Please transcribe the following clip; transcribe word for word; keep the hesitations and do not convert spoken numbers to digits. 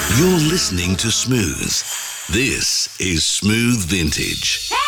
You're listening to Smooth. This is Smooth Vintage.